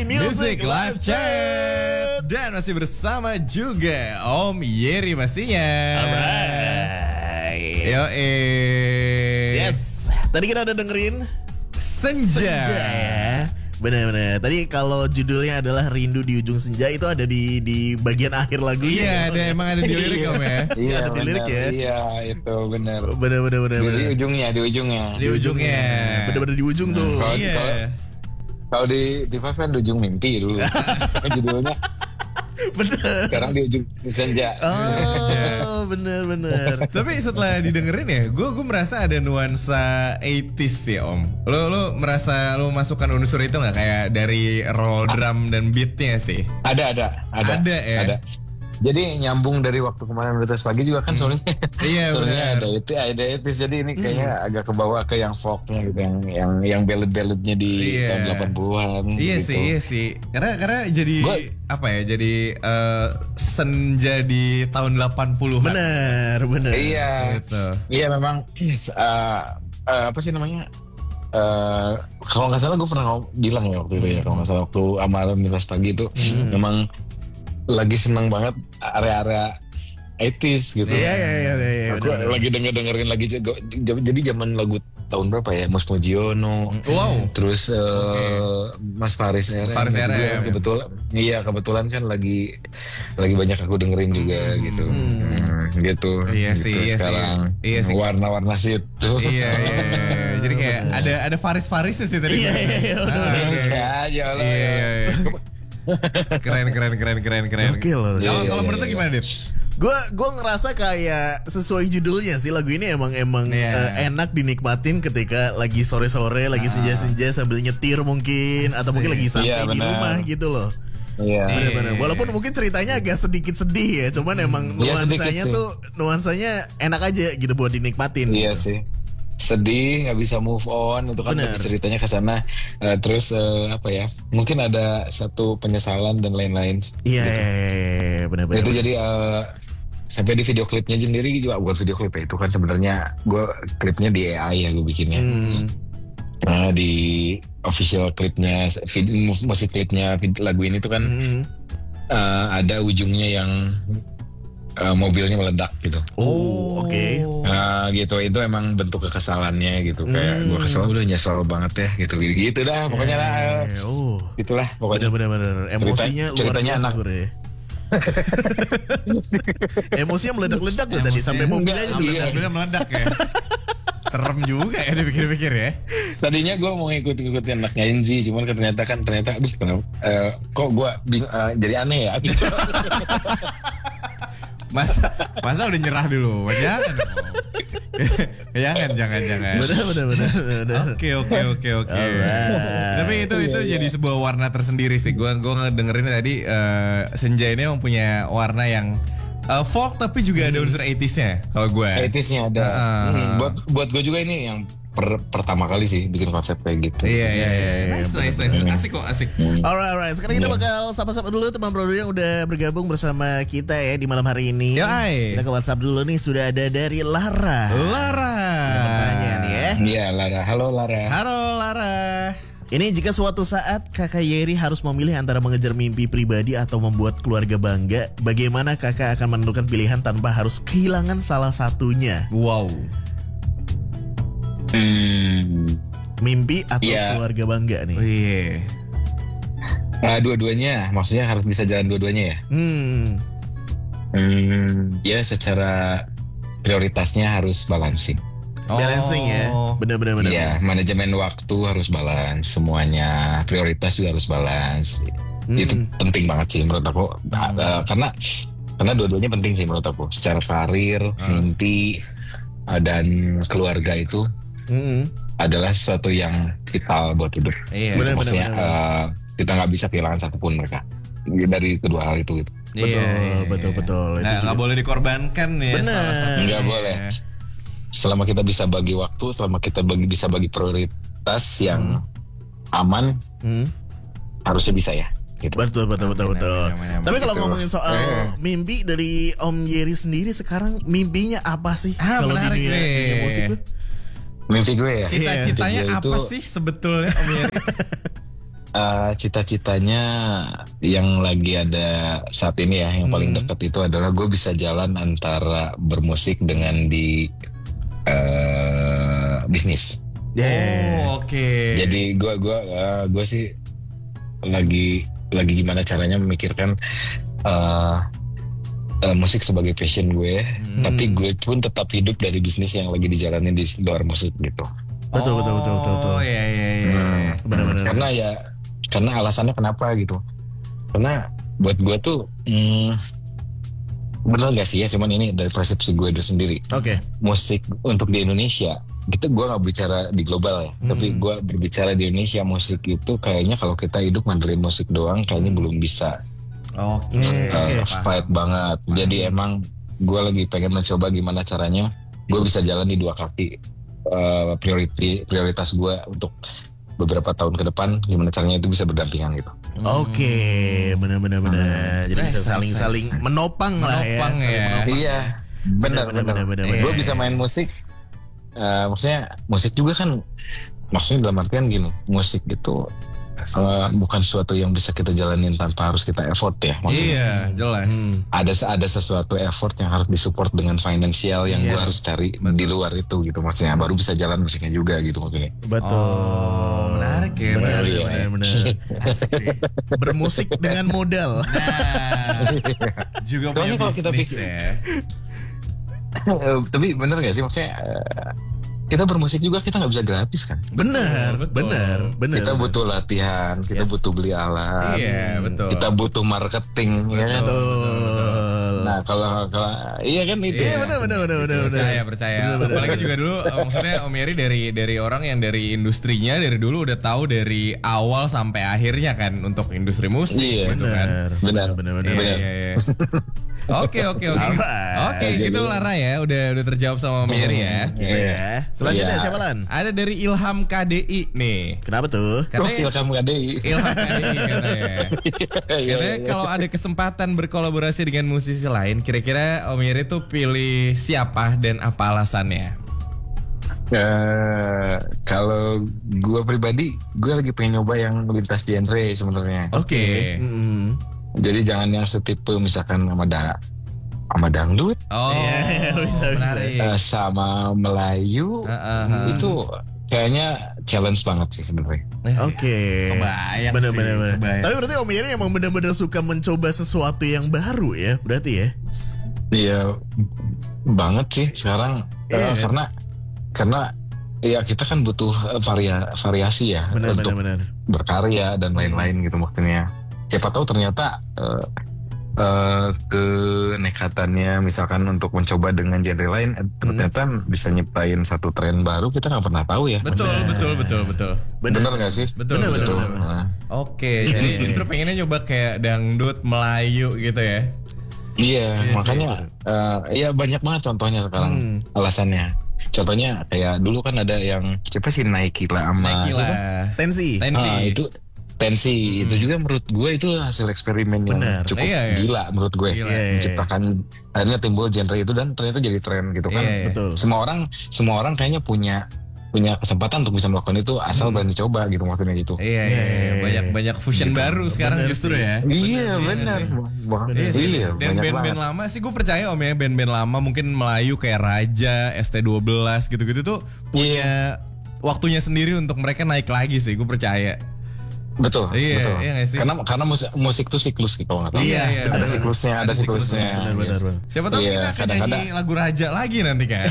di Music Live Chat. Dan masih bersama juga Om Yeri pastinya. Alright. Yo Yes. Tadi kita udah dengerin Senja. ya. Benar-benar. Tadi kalau judulnya adalah Rindu di Ujung Senja, itu ada di bagian akhir lagunya. Iya, emang ada di lirik Om ya. Iya, ada di lirik ya. Iya, itu benar. Benar. Di ujungnya. Di ujungnya. Benar-benar di ujung tuh. Iya. Kalau di Five kan di ujung mimpi dulu. Judulnya. Bener. Sekarang di ujung senja. Oh, bener. Tapi setelah didengerin ya, gue merasa ada nuansa 80s ya Om. Lo merasa lo masukkan unsur itu nggak, kayak dari roll drum dan beatnya sih? Ada ya. Ada. Jadi nyambung dari waktu kemarin Retas Pagi juga kan soalnya. Iya, soalnya benar. ada etis, jadi ini kayaknya agak kebawa ke yang folknya gitu, yang ballad-balladnya di tahun 80-an. Iya gitu. sih. Karena jadi apa ya? Jadi senja di tahun 80-an. Bener. Iya. Gitu. Iya memang apa sih namanya? Kalau nggak salah gue pernah bilang ya waktu itu ya, kalau nggak salah waktu Amaran Retas Pagi itu memang lagi senang banget area-area 80s gitu. Iya. Aku lagi dengerin lagi juga. Jadi zaman lagu tahun berapa ya? Mus Mujiono. Wow. Terus Mas Faris RM. Kebetulan kan lagi banyak aku dengerin juga gitu. Gitu. Iya sih. Sekarang warna-warna situ. Iya. Jadi kayak ada Faris-Farisnya sih tadi. Iya. Keren. Oke loh. Kalau menurut lo gimana, Dit? Gue ngerasa kayak sesuai judulnya sih, lagu ini emang enak dinikmatin ketika lagi sore-sore, lagi senja-senja sambil nyetir mungkin, atau mungkin lagi santai di rumah gitu loh. Iya. Bener. Walaupun mungkin ceritanya agak sedikit sedih ya, cuman emang nuansanya enak aja gitu buat dinikmatin. Iya gitu. sih. Sedih, nggak bisa move on itu kan, tapi ceritanya ke sana. Terus apa ya? Mungkin ada satu penyesalan dan lain-lain. Iya, benar. Itu jadi sampai di video klipnya sendiri juga, bukan video klip ya, itu kan sebenarnya gue klipnya di AI ya gue bikinnya. Di official klipnya, musik klipnya lagu ini tuh kan ada ujungnya yang mobilnya meledak gitu. Oh, oke. Nah gitu, itu emang bentuk kekesalannya gitu. Kayak gue kesel, udah nyesel banget ya gitu. Gitu dah pokoknya lah. Itulah pokoknya. Bener. Emosinya luar biasa sebenarnya. Emosinya meledak-ledak tuh tadi, sampai mobilnya juga meledak ya. Serem juga ya dipikir-pikir ya. Tadinya gue mau ngikutin anak Nyanzi, cuman ternyata aduh kenapa kok gue jadi aneh ya. Masa udah nyerah dulu? Jangan. Jangan. Bener. Oke. Tapi itu jadi sebuah warna tersendiri sih. Gua dengerin tadi senja ini mempunyai warna yang folk tapi juga ada unsur 80s-nya kalau gue. 80s-nya ada. Buat gue juga ini yang pertama kali sih bikin konsep kayak gitu. Iya. Nice. Asik. Alright. Sekarang kita bakal sapa-sapa dulu teman bro yang udah bergabung bersama kita ya di malam hari ini. Yoi. Kita ke WhatsApp dulu nih, sudah ada dari Lara. Pertanyaan ya. Iya, Lara. Halo Lara. Ini jika suatu saat Kakak Yeri harus memilih antara mengejar mimpi pribadi atau membuat keluarga bangga, bagaimana Kakak akan menentukan pilihan tanpa harus kehilangan salah satunya? Wow. Mimpi atau keluarga bangga nih? Nah, dua-duanya, maksudnya harus bisa jalan dua-duanya ya? Ya secara prioritasnya harus balancing. Balancing ya, benar. Iya, manajemen waktu harus balance, semuanya prioritas juga harus balance. Itu penting banget sih menurut aku. Karena dua-duanya penting sih menurut aku. Secara karir, mimpi dan keluarga itu adalah sesuatu yang vital buat hidup. Iya. Maksudnya kita nggak bisa kehilangan satupun mereka dari kedua hal itu. Gitu. Betul. Nggak boleh dikorbankan ya. Benar. Nggak boleh. Selama kita bisa bagi waktu, selama kita bisa bagi prioritas yang aman, harusnya bisa ya. Gitu. Betul. Tapi kalau ngomongin soal mimpi dari Om Yeri sendiri sekarang, mimpinya apa sih? Kalau di dunia musik tuh? Mimpi gue ya. Cita-citanya apa sih sebetulnya Om Yeri? cita-citanya yang lagi ada saat ini ya, yang paling dekat itu adalah gue bisa jalan antara bermusik dengan di bisnis. Oke. Jadi gue sih lagi gimana caranya memikirkan musik sebagai passion gue, tapi gue pun tetap hidup dari bisnis yang lagi dijalanin di luar musik gitu. Betul. Iya. Benar-benar. Karena alasannya kenapa gitu? Karena buat gue tuh bener gak sih ya? Cuman ini dari persepsi gue sendiri. Oke. Musik untuk di Indonesia, gue nggak bicara di global ya, tapi gue berbicara di Indonesia, musik itu kayaknya kalau kita hidup ngandelin musik doang, kayaknya belum bisa. Fight banget. Jadi emang gue lagi pengen mencoba gimana caranya gue bisa jalan di dua kaki. Prioritas gue untuk beberapa tahun ke depan, gimana caranya itu bisa berdampingan gitu. Oke, benar. Jadi bisa saling menopang lah ya. Iya, benar. Gue bisa main musik, maksudnya musik juga kan, maksudnya dalam artian gini, musik gitu bukan sesuatu yang bisa kita jalanin tanpa harus kita effort ya. Maksudnya, iya, jelas. Ada sesuatu effort yang harus disupport dengan finansial yang gue harus cari di luar itu gitu. Maksudnya baru bisa jalan musiknya juga gitu maksudnya. Betul. Menarik ya. Benar. Asik sih. Bermusik dengan modal. Juga punya bisnis ya. Tapi bener gak sih maksudnya kita bermusik juga kita nggak bisa gratis kan? Benar. Kita butuh latihan, kita butuh beli alat, betul. Kita butuh marketing, ya kan? Betul. Nah kalau iya kan itu. Iya benar. Percaya. Apalagi juga dulu, maksudnya Om Yeri dari orang yang dari industrinya dari dulu udah tahu dari awal sampai akhirnya kan untuk industri musik, gitu kan? Benar. Iya. Oke, gitu Lara ya, udah terjawab sama Om Yeri ya. Iya. Selanjutnya siapa Lan? Ada dari Ilham KDI nih. Kenapa tuh? Ilham KDI katanya. Karena kalau ada kesempatan berkolaborasi dengan musisi lain, kira-kira Om Yeri tuh pilih siapa dan apa alasannya? Kalau gue pribadi, gue lagi pengen nyoba yang lintas genre sebenarnya. Oke. Jadi jangan yang setipe misalkan sama dangdut, bisa. sama Melayu, itu kayaknya challenge banget sih sebenarnya. Oke. Kebayang. Bener. Tapi berarti Om Yeri emang bener-bener suka mencoba sesuatu yang baru ya, berarti ya? Iya banget sih sekarang. Karena ya kita kan butuh variasi ya untuk berkarya dan lain-lain gitu maksudnya. Siapa tahu ternyata kenekatannya misalkan untuk mencoba dengan genre lain ternyata bisa nyiptain satu tren baru, kita nggak pernah tahu ya. Betul. Bener nggak sih? Betul. Oke, jadi justru pengennya nyoba kayak dangdut Melayu gitu ya. Iya, makanya ya banyak banget contohnya sekarang alasannya. Contohnya kayak dulu kan ada yang siapa sih Nike lah sama Tensi. Tensi itu juga menurut gue itu hasil eksperimen yang cukup gila menurut gue. Menciptakan akhirnya timbul genre itu dan ternyata jadi tren gitu kan. Betul. Semua orang kayaknya punya kesempatan untuk bisa melakukan itu asal berani coba gitu maksudnya gitu. Iya. Banyak fusion baru sekarang justru ya. Iya benar. Dan band-band lama sih gue percaya Om ya, band-band lama mungkin Melayu kayak Raja, ST12 gitu-gitu tuh punya waktunya sendiri untuk mereka naik lagi sih, gue percaya. Betul. Iya sih? Karena musik tuh siklus gitu nggak tahu. Iya. Ada siklusnya. Benar. Siapa tahu kita akan nyanyi lagu Raja lagi nanti kan?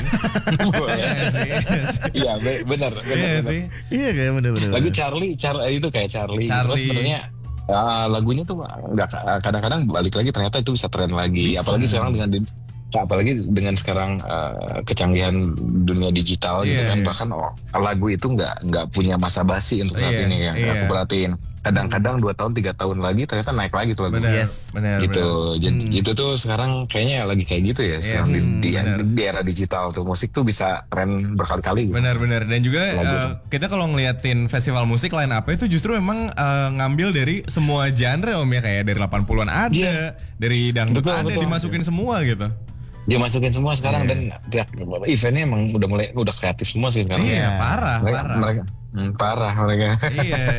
Iya benar. Iya kayak benar. Lagu Charlie itu kayak Charlie. Terus sebenarnya lagunya tuh nggak, kadang-kadang balik lagi ternyata itu bisa tren lagi. Apalagi dengan sekarang kecanggihan dunia digital gitu kan, bahkan lagu itu nggak punya masa basi untuk saat ini yang aku perhatiin. Kadang-kadang 2 tahun 3 tahun lagi ternyata naik lagi tuh lagu. Benar. Gitu. Jadi itu tuh sekarang kayaknya lagi kayak gitu ya. Di era digital tuh musik tuh bisa tren berkali-kali. Gitu. Benar. Dan juga kita kalau ngeliatin festival musik lain apa itu justru memang ngambil dari semua genre Om ya, kayak dari 80-an ada, dari dangdut ada, dimasukin semua gitu. Dia masukin semua sekarang dan eventnya emang udah kreatif semua sih sekarang. Iya, parah. Parah mereka. Iya.